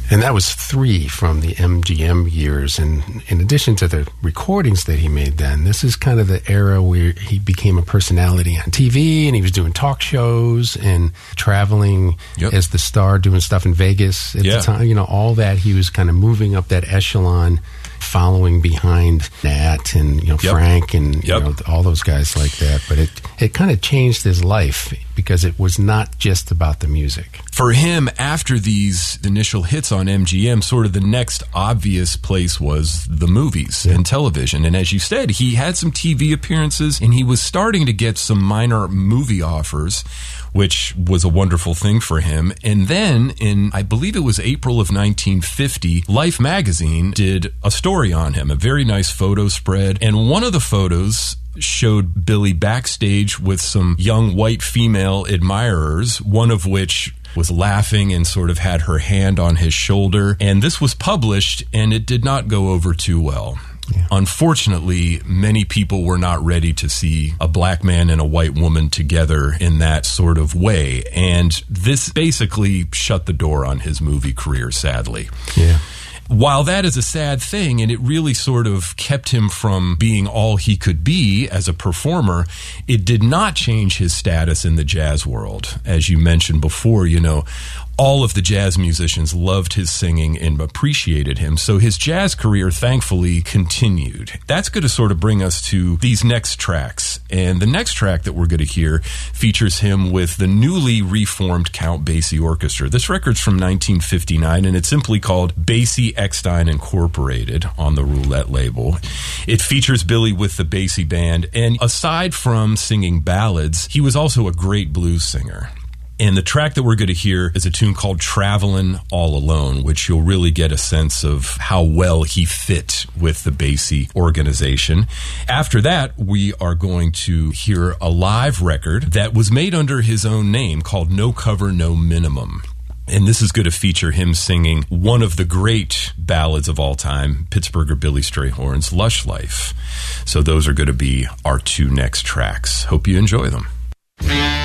And that was 3 from the MGM years. And in addition to the recordings that he made then, this is kind of the era where he became a personality on TV, and he was doing talk shows and traveling as the star, doing stuff in Vegas at the time. You know, all that, he was kind of moving up that echelon, following behind Nat and, you know, Frank and you know, all those guys like that. But it kind of changed his life because it was not just about the music. For him, after these initial hits on MGM, sort of the next obvious place was the movies and television. And as you said, he had some TV appearances, and he was starting to get some minor movie offers, which was a wonderful thing for him. And then in, I believe it was April of 1950, Life magazine did a story on him, a very nice photo spread. And one of the photos showed Billy backstage with some young white female admirers, one of which was laughing and sort of had her hand on his shoulder. And this was published, and it did not go over too well. Yeah. Unfortunately, many people were not ready to see a black man and a white woman together in that sort of way. And this basically shut the door on his movie career, sadly. Yeah. While that is a sad thing, and it really sort of kept him from being all he could be as a performer, it did not change his status in the jazz world. As you mentioned before, you know, all of the jazz musicians loved his singing and appreciated him. So his jazz career, thankfully, continued. That's going to sort of bring us to these next tracks. And the next track that we're going to hear features him with the newly reformed Count Basie Orchestra. This record's from 1959, and it's simply called Basie Eckstein Incorporated on the Roulette label. It features Billy with the Basie Band, and aside from singing ballads, he was also a great blues singer. And the track that we're going to hear is a tune called Travelin' All Alone, which you'll really get a sense of how well he fit with the Basie organization. After that, we are going to hear a live record that was made under his own name called No Cover, No Minimum. And this is going to feature him singing one of the great ballads of all time, Pittsburgher Billy Strayhorn's Lush Life. So those are going to be our 2 next tracks. Hope you enjoy them.